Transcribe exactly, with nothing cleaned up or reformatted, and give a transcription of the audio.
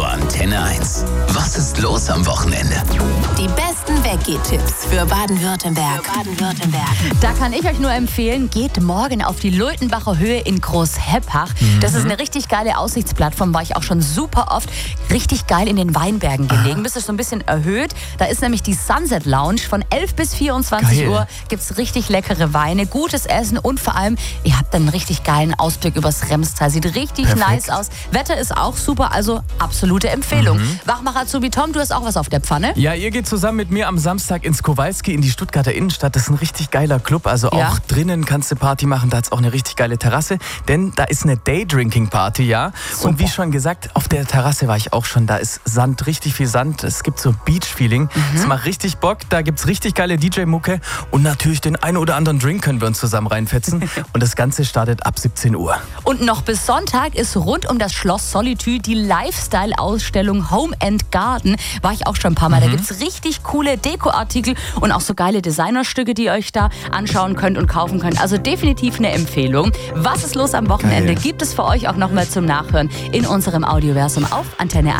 Antenne eins. Was ist los am Wochenende? Die besten Weggeh-Tipps für Baden-Württemberg. Für Baden-Württemberg. Da kann ich euch nur empfehlen, geht morgen auf die Lultenbacher Höhe in Großheppach. Mhm. Das ist eine richtig geile Aussichtsplattform, war ich auch schon super oft. Richtig geil in den Weinbergen gelegen. Bist du so ein bisschen erhöht. Da ist nämlich die Sunset Lounge. Von elf bis vierundzwanzig Uhr gibt es richtig leckere Weine, gutes Essen und vor allem, ihr habt dann einen richtig geilen Ausblick übers Remstal. Sieht richtig Perfekt. nice aus. Wetter ist auch super, also absolute Empfehlung. Mhm. Wachmacher Azubi Tom, du hast auch was auf der Pfanne? Ja, ihr geht zusammen mit mir am Samstag ins Kowalski in die Stuttgarter Innenstadt. Das ist ein richtig geiler Club. Also auch Ja. drinnen kannst du Party machen. Da hat es auch eine richtig geile Terrasse. Denn da ist eine Daydrinking-Party, ja. Super. Und wie schon gesagt, auf der Terrasse war ich auch schon. Da ist Sand, richtig viel Sand. Es gibt so Beach-Feeling. Es macht richtig Bock. Da gibt es richtig geile D J-Mucke. Und natürlich den einen oder anderen Drink können wir uns zusammen reinfetzen. Und das Ganze startet ab siebzehn Uhr. Und noch bis Sonntag ist rund um das Schloss Solitude die Lifestyle-Ausstellung Home and Garden. War ich auch schon ein paar Mal. Da gibt es richtig coole Dekoartikel und auch so geile Designerstücke, die ihr euch da anschauen könnt und kaufen könnt. Also definitiv eine Empfehlung. Was ist los am Wochenende? Geil. Gibt es für euch auch nochmal zum Nachhören in unserem Audioversum auf Antenne eins.